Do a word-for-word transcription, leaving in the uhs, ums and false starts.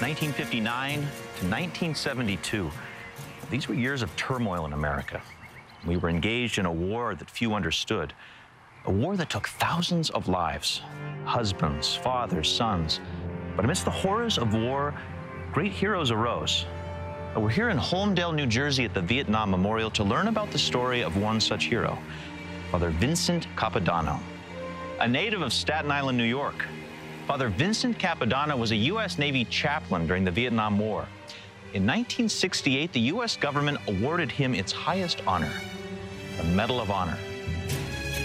nineteen fifty-nine to nineteen seventy-two. These were years of turmoil in America. We were engaged in a war that few understood, a war that took thousands of lives, husbands, fathers, sons. But amidst the horrors of war, great heroes arose. We're here in Holmdel, New Jersey at the Vietnam Memorial to learn about the story of one such hero, Father Vincent Capodanno. A native of Staten Island, New York, Father Vincent Capodanno was a U S Navy chaplain during the Vietnam War. In nineteen sixty-eight, the U S government awarded him its highest honor, the Medal of Honor.